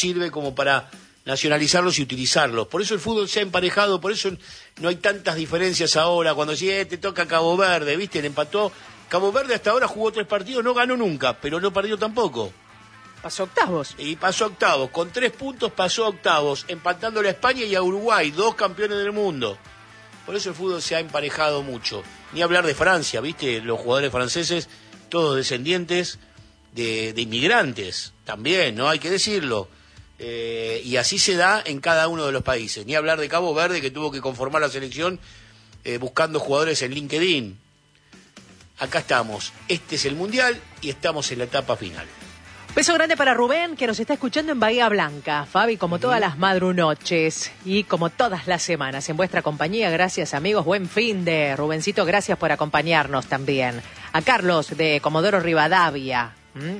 sirve como para nacionalizarlos y utilizarlos. Por eso el fútbol se ha emparejado, por eso no hay tantas diferencias ahora. Cuando te toca Cabo Verde, ¿viste? Le empató. Cabo Verde hasta ahora jugó 3 partidos, no ganó nunca, pero no perdió tampoco. Pasó octavos. Y pasó octavos. Con 3 puntos pasó octavos, empatándole a España y a Uruguay, 2 campeones del mundo. Por eso el fútbol se ha emparejado mucho. Ni hablar de Francia, ¿viste? Los jugadores franceses, todos descendientes de inmigrantes, también, ¿no? Hay que decirlo. Y así se da en cada uno de los países. Ni hablar de Cabo Verde, que tuvo que conformar la selección buscando jugadores en LinkedIn. Acá estamos. Este es el Mundial y estamos en la etapa final. Beso grande para Rubén, que nos está escuchando en Bahía Blanca. Fabi, como todas las madrunoches y como todas las semanas, en vuestra compañía. Gracias, amigos. Buen fin de Rubencito. Gracias por acompañarnos también. A Carlos de Comodoro Rivadavia.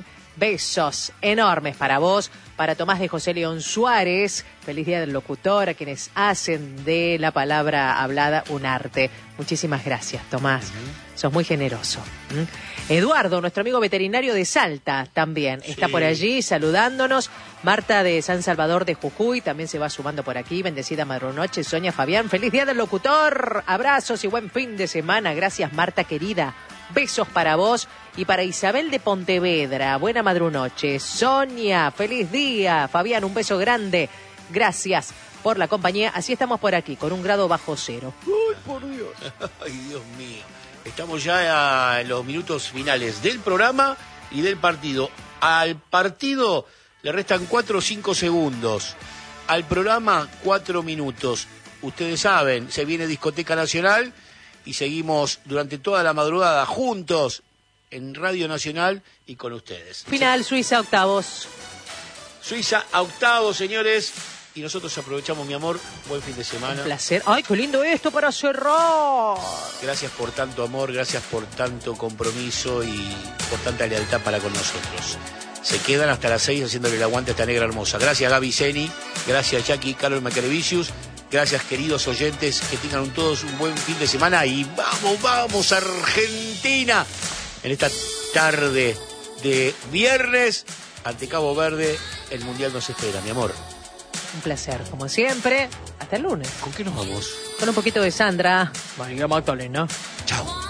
Besos enormes para vos, para Tomás de José León Suárez, feliz día del locutor, a quienes hacen de la palabra hablada un arte. Muchísimas gracias, Tomás, sos muy generoso. Eduardo, nuestro amigo veterinario de Salta, también está por allí saludándonos. Marta de San Salvador de Jujuy también se va sumando por aquí. Bendecida madrunoche, Sonia Fabián, feliz día del locutor, abrazos y buen fin de semana. Gracias, Marta querida. Besos para vos y para Isabel de Pontevedra. Buena madrunoche. Sonia, feliz día. Fabián, un beso grande. Gracias por la compañía. Así estamos por aquí, con 1 grado bajo cero. ¡Ay, por Dios! ¡Ay, Dios mío! Estamos ya en los minutos finales del programa y del partido. Al partido le restan 4 o 5 segundos. Al programa, 4 minutos. Ustedes saben, se viene Discoteca Nacional y seguimos durante toda la madrugada juntos en Radio Nacional y con ustedes. Final, Suiza, octavos. Suiza a octavos, señores. Y nosotros aprovechamos, mi amor. Buen fin de semana. Un placer. ¡Ay, qué lindo esto para cerrar! Gracias por tanto amor, gracias por tanto compromiso y por tanta lealtad para con nosotros. Se quedan hasta las 6 haciéndole el aguante a esta negra hermosa. Gracias, Gaby Zeni. Gracias, Jackie Carol Macarevicius. Gracias, queridos oyentes, que tengan todos un buen fin de semana y vamos Argentina en esta tarde de viernes ante Cabo Verde. El Mundial nos espera, mi amor. Un placer, como siempre. Hasta el lunes. ¿Con qué nos vamos? Con un poquito de Sandra María Magdalena. Chao.